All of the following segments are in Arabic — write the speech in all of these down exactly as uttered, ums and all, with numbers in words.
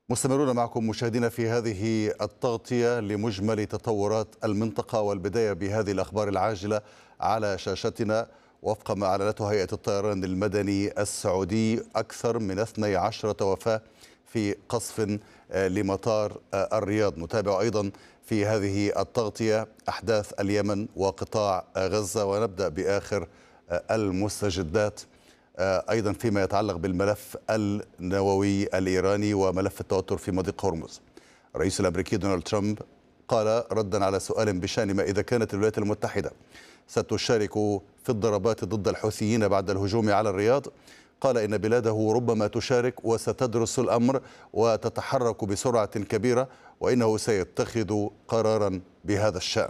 مستمرون معكم مشاهدينا في هذه التغطية لمجمل تطورات المنطقة، والبداية بهذه الأخبار العاجلة على شاشتنا. وفق ما أعلنته هيئة الطيران المدني السعودي، أكثر من اثنتي عشرة وفاة في قصف لمطار الرياض. نتابع أيضا في هذه التغطية أحداث اليمن وقطاع غزة، ونبدأ بآخر المستجدات أيضا فيما يتعلق بالملف النووي الإيراني وملف التوتر في مضيق هرمز. الرئيس الأمريكي دونالد ترامب قال ردا على سؤال بشأن ما إذا كانت الولايات المتحدة ستشارك في الضربات ضد الحوثيين بعد الهجوم على الرياض، قال إن بلاده ربما تشارك وستدرس الأمر وتتحرك بسرعة كبيرة، وإنه سيتخذ قرارا بهذا الشأن.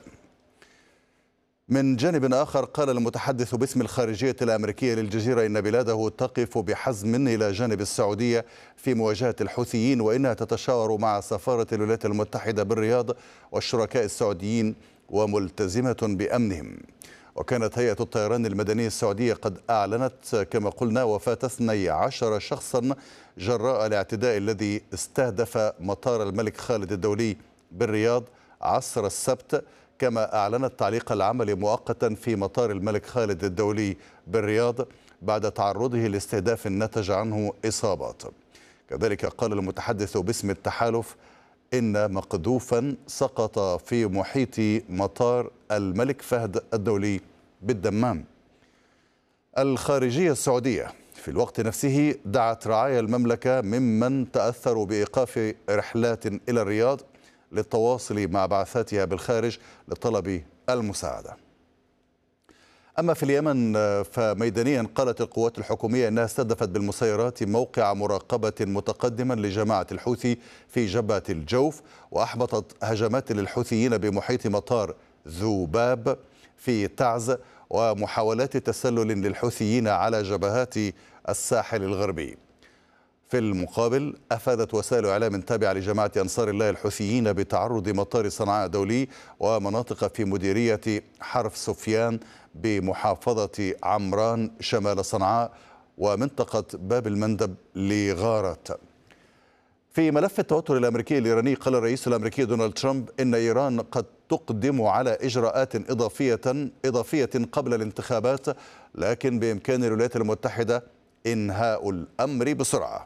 من جانب آخر، قال المتحدث باسم الخارجية الأمريكية للجزيرة إن بلاده تقف بحزم إلى جانب السعودية في مواجهة الحوثيين، وإنها تتشاور مع سفارة الولايات المتحدة بالرياض والشركاء السعوديين وملتزمة بأمنهم. وكانت هيئة الطيران المدني السعودية قد أعلنت كما قلنا وفاة اثني عشر شخصا جراء الاعتداء الذي استهدف مطار الملك خالد الدولي بالرياض عصر السبت، كما أعلنت تعليق العمل مؤقتا في مطار الملك خالد الدولي بالرياض بعد تعرضه لاستهداف نتج عنه إصابات. كذلك قال المتحدث باسم التحالف إن مقذوفا سقط في محيط مطار الملك فهد الدولي بالدمام. الخارجية السعودية في الوقت نفسه دعت رعايا المملكة ممن تأثروا بإيقاف رحلات إلى الرياض للتواصل مع بعثاتها بالخارج لطلب المساعدة. أما في اليمن فميدانيا قالت القوات الحكومية أنها استهدفت بالمسيرات موقع مراقبة متقدما لجماعة الحوثي في جبهة الجوف، وأحبطت هجمات للحوثيين بمحيط مطار ذوباب في تعز ومحاولات تسلل للحوثيين على جبهات الساحل الغربي. في المقابل، أفادت وسائل إعلام تابعة لجماعة أنصار الله الحوثيين بتعرض مطار صنعاء الدولي ومناطق في مديرية حرف سفيان بمحافظة عمران شمال صنعاء ومنطقة باب المندب لغارات. في ملف التوتر الأمريكي الإيراني، قال الرئيس الأمريكي دونالد ترامب إن إيران قد تقدم على إجراءات إضافية إضافية قبل الانتخابات، لكن بإمكان الولايات المتحدة إنهاء الأمر بسرعة.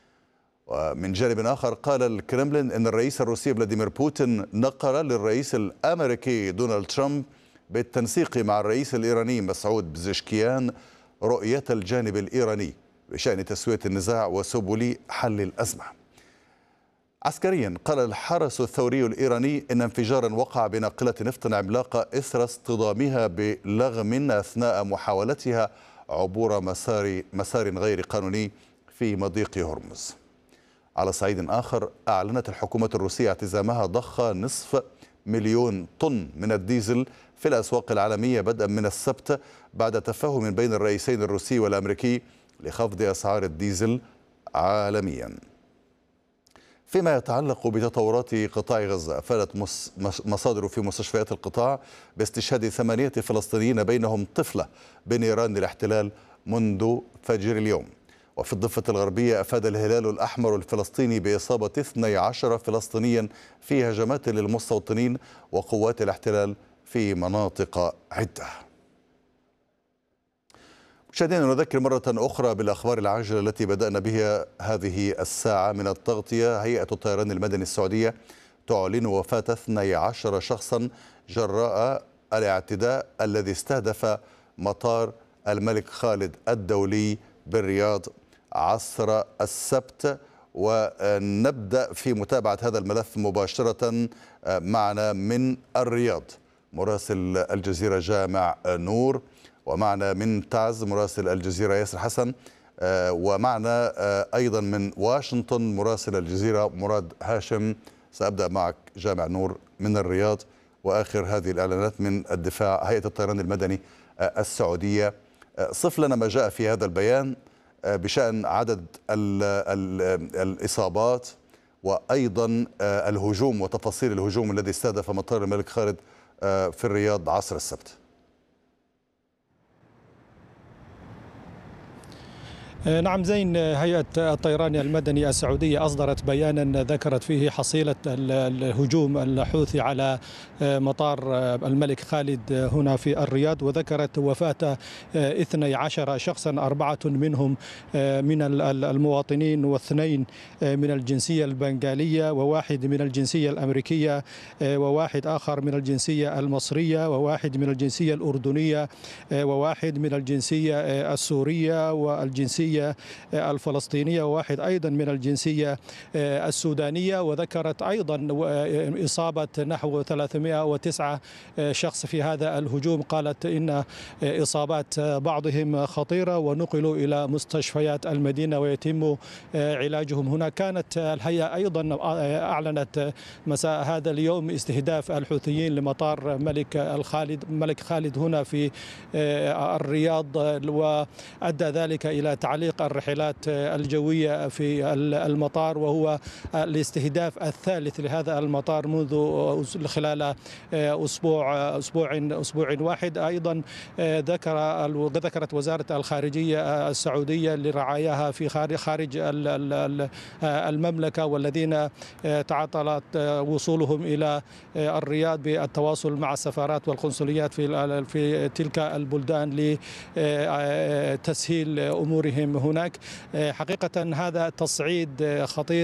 ومن جانب آخر، قال الكرملين أن الرئيس الروسي فلاديمير بوتين نقل للرئيس الأمريكي دونالد ترامب بالتنسيق مع الرئيس الإيراني مسعود بزشكيان رؤية الجانب الإيراني بشأن تسوية النزاع وسبل حل الأزمة. عسكريا، قال الحرس الثوري الإيراني إن انفجارا وقع بناقلة نفط عملاقة إثر اصطدامها بلغم أثناء محاولتها عبور مسار مسار غير قانوني في مضيق هرمز. على صعيد آخر، أعلنت الحكومة الروسية اعتزامها ضخ نصف مليون طن من الديزل في الأسواق العالمية بدءا من السبت بعد تفاهم بين الرئيسين الروسي والأمريكي لخفض أسعار الديزل عالميا. فيما يتعلق بتطورات قطاع غزة، أفادت مصادر في مستشفيات القطاع باستشهاد ثمانية فلسطينيين بينهم طفلة بنيران الاحتلال منذ فجر اليوم. وفي الضفة الغربية، أفاد الهلال الأحمر الفلسطيني بإصابة اثني عشر فلسطينيا في هجمات للمستوطنين وقوات الاحتلال في مناطق عدة. مشاهدينا، نذكر مرة أخرى بالأخبار العاجلة التي بدأنا بها هذه الساعة من التغطية. هيئة الطيران المدني السعودية تعلن وفاة اثني عشر شخصا جراء الاعتداء الذي استهدف مطار الملك خالد الدولي بالرياض عصر السبت. ونبدأ في متابعة هذا الملف مباشرة معنا من الرياض مراسل الجزيرة جامع نور، ومعنا من تعز مراسل الجزيرة ياسر حسن، ومعنا أيضا من واشنطن مراسل الجزيرة مراد هاشم. سأبدأ معك جامع نور من الرياض، وآخر هذه الإعلانات من الدفاع هيئة الطيران المدني السعودية. صف لنا ما جاء في هذا البيان بشأن عدد ال ال الإصابات وأيضا الهجوم وتفاصيل الهجوم الذي استهدف مطار الملك خالد في الرياض عصر السبت. نعم زين، هيئة الطيران المدني السعودية أصدرت بيانا ذكرت فيه حصيلة الهجوم الحوثي على مطار الملك خالد هنا في الرياض، وذكرت وفاة اثني عشر شخصا، أربعة منهم من المواطنين واثنين من الجنسية البنغالية وواحد من الجنسية الأمريكية وواحد آخر من الجنسية المصرية وواحد من الجنسية الأردنية وواحد من الجنسية السورية والجنسية الفلسطينية وواحد أيضا من الجنسية السودانية. وذكرت أيضا إصابة نحو ثلاثمائة وتسعة شخص في هذا الهجوم. قالت إن إصابات بعضهم خطيرة ونقلوا إلى مستشفيات المدينة ويتم علاجهم هنا. كانت الهيئة أيضا أعلنت مساء هذا اليوم استهداف الحوثيين لمطار ملك الخالد ملك خالد هنا في الرياض، وأدى ذلك إلى تعليق الرحلات الجوية في المطار، وهو الاستهداف الثالث لهذا المطار منذ خلال أسبوع أسبوع أسبوع واحد. أيضا ذكر ذكرت وزارة الخارجية السعودية لرعاياها في خارج المملكة والذين تعطلت وصولهم إلى الرياض بالتواصل مع السفارات والقنصليات في في تلك البلدان لتسهيل أمورهم هناك. حقيقة هذا تصعيد خطير